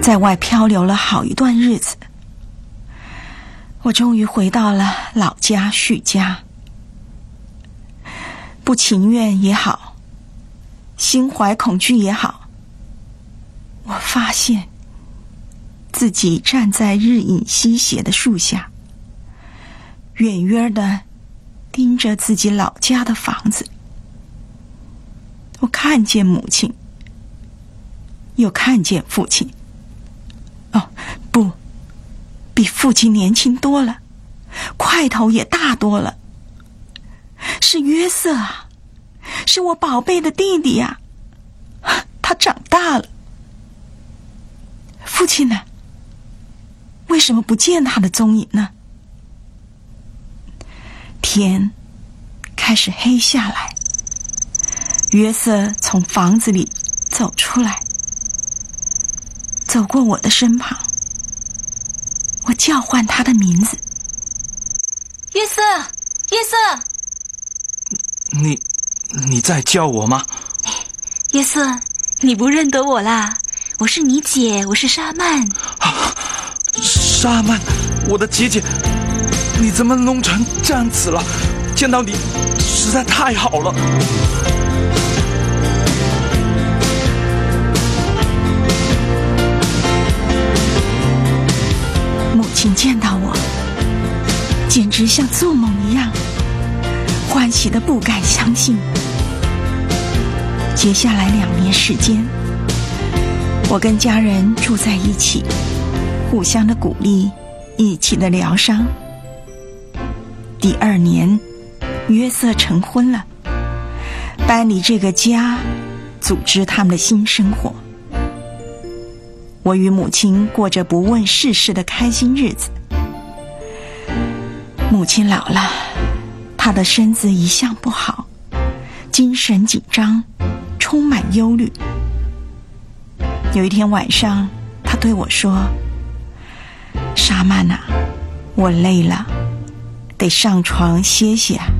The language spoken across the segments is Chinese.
在外漂流了好一段日子，我终于回到了老家许家。不情愿也好，心怀恐惧也好，我发现自己站在日影西斜的树下，远远地盯着自己老家的房子。我看见母亲，又看见父亲。哦，不，比父亲年轻多了，块头也大多了。是约瑟啊，是我宝贝的弟弟呀，他长大了。父亲呢？为什么不见他的踪影呢？天开始黑下来，约瑟从房子里走出来，走过我的身旁。我叫唤他的名字： 约瑟，约瑟。 你在叫我吗？ 约瑟，你不认得我啦？我是你姐，我是莎曼。 莎曼，我的姐姐，你怎么弄成这样子了？见到你实在太好了。 母亲见到我，简直像做梦一样，欢喜得不敢相信。接下来2年时间，我跟家人住在一起，互相的鼓励，一起的疗伤。第2年，约瑟成婚了，搬离这个家，组织他们的新生活。我与母亲过着不问世事的开心日子。母亲老了，她的身子一向不好，精神紧张，充满忧虑。有一天晚上，她对我说：“莎曼啊，我累了，得上床歇歇啊。”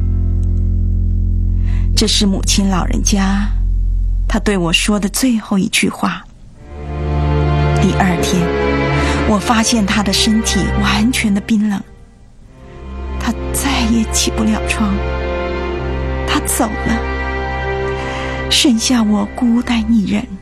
这是母亲老人家她对我说的最后一句话。第2天，我发现她的身体完全的冰冷，她再也起不了床，她走了，剩下我孤单一人。